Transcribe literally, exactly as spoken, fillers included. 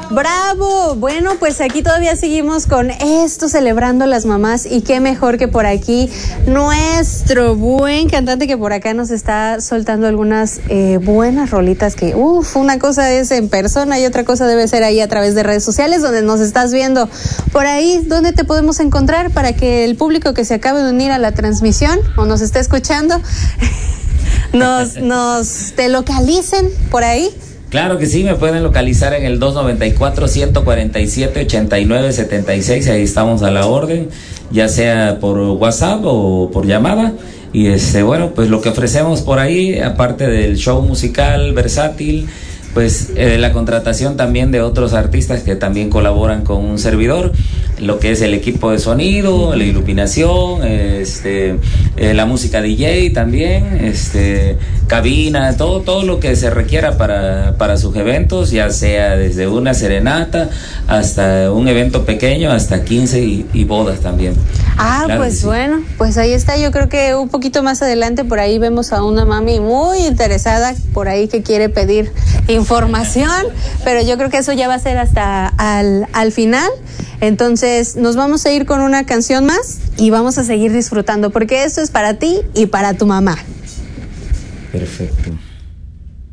¡Bravo! Bueno, pues aquí todavía seguimos con esto, celebrando las mamás, y qué mejor que por aquí nuestro buen cantante que por acá nos está soltando algunas eh, buenas rolitas que, uff, una cosa es en persona y otra cosa debe ser ahí a través de redes sociales donde nos estás viendo. Por ahí, ¿dónde te podemos encontrar para que el público que se acabe de unir a la transmisión o nos esté escuchando nos, nos te localicen por ahí? Claro que sí, me pueden localizar en el dos noventa y cuatro, ciento cuarenta y siete, ochenta y nueve, setenta y seis, ahí estamos a la orden, ya sea por WhatsApp o por llamada. Y este, bueno, pues lo que ofrecemos por ahí, aparte del show musical versátil, pues eh, la contratación también de otros artistas que también colaboran con un servidor, lo que es el equipo de sonido, la iluminación, este, eh, la música D J también, este, cabina, todo, todo lo que se requiera para, para sus eventos, ya sea desde una serenata hasta un evento pequeño, hasta quince y, y bodas también. Ah, claro, pues sí. Bueno, pues ahí está. Yo creo que un poquito más adelante por ahí vemos a una mami muy interesada por ahí que quiere pedir información, pero yo creo que eso ya va a ser hasta al, al final. Entonces nos vamos a ir con una canción más y vamos a seguir disfrutando, porque esto es para ti y para tu mamá. Perfecto.